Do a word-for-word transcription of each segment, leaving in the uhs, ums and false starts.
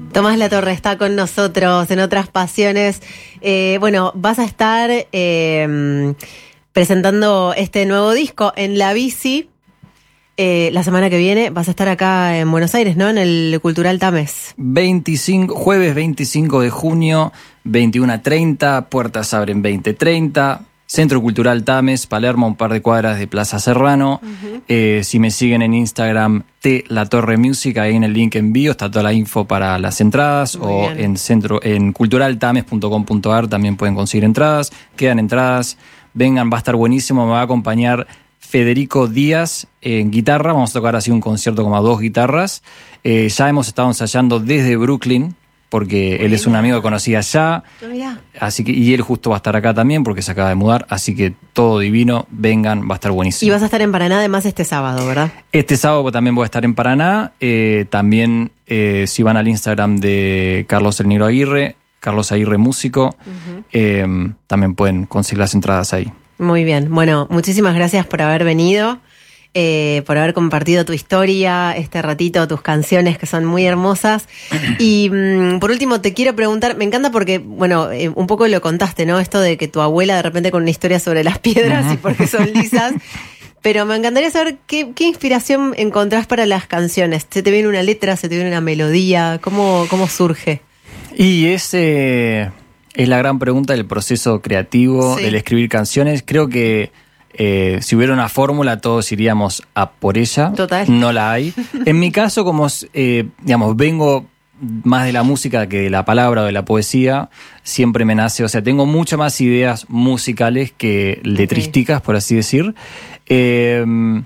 Tomás Latorre está con nosotros en Otras Pasiones. Eh, bueno, vas a estar eh, presentando este nuevo disco en La Bici. Eh, la semana que viene vas a estar acá en Buenos Aires, ¿no? En el Cultural Tames. veinticinco, jueves veinticinco de junio, veintiuno a treinta, puertas abren veinte treinta. Centro Cultural Tames, Palermo, un par de cuadras de Plaza Serrano. Uh-huh. Eh, si me siguen en Instagram, T La Torre Music, ahí en el link en bio está toda la info para las entradas. Muy o bien. en centro en culturaltames punto com punto a r también pueden conseguir entradas. Quedan entradas, vengan, va a estar buenísimo. Me va a acompañar Federico Díaz en guitarra. Vamos a tocar así un concierto como a dos guitarras. Eh, ya hemos estado ensayando desde Brooklyn, porque él es un amigo que conocí allá, así que, y él justo va a estar acá también porque se acaba de mudar, así que todo divino, vengan, va a estar buenísimo. Y vas a estar en Paraná además este sábado, ¿verdad? Este sábado también voy a estar en Paraná, eh, también eh, si van al Instagram de Carlos El Negro Aguirre, Carlos Aguirre Músico, uh-huh. eh, también pueden conseguir las entradas ahí. Muy bien, bueno, muchísimas gracias por haber venido. Eh, por haber compartido tu historia, este ratito, tus canciones que son muy hermosas. Y mmm, por último te quiero preguntar, me encanta porque, bueno, eh, un poco lo contaste, ¿no? Esto de que tu abuela de repente con una historia sobre las piedras uh-huh. y porque son lisas. Pero me encantaría saber qué, qué inspiración encontrás para las canciones. ¿Se te viene una letra, se te viene una melodía? ¿Cómo, cómo surge? Y ese es la gran pregunta del proceso creativo, sí. del escribir canciones. Creo que Eh, si hubiera una fórmula, todos iríamos a por ella. Total. No la hay. En mi caso, como eh, digamos, vengo más de la música que de la palabra o de la poesía, siempre me nace, o sea, tengo muchas más ideas musicales que letrísticas, okay. por así decir. Eh,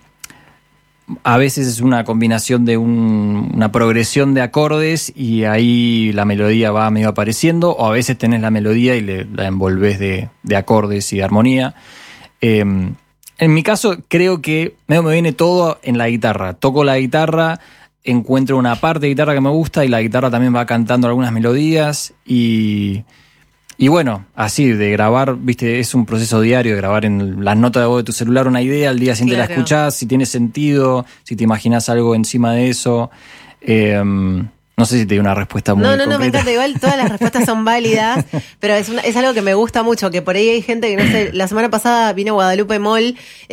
a veces es una combinación de un, una progresión de acordes y ahí la melodía va medio apareciendo, o a veces tenés la melodía y le, la envolvés de, de acordes y de armonía. Eh, en mi caso creo que me viene todo en la guitarra. Toco la guitarra, encuentro una parte de guitarra que me gusta y la guitarra también va cantando algunas melodías y, y bueno, así de grabar, viste, es un proceso diario de grabar en las notas de voz de tu celular una idea, al día siguiente claro. la escuchás, si tiene sentido, si te imaginás algo encima de eso. Eh, No sé si te di una respuesta muy No, no, concreta. no, me encanta. Igual todas las respuestas son válidas, pero es, una, es algo que me gusta mucho, que por ahí hay gente que, no sé, la semana pasada vino Guadalupe Moll,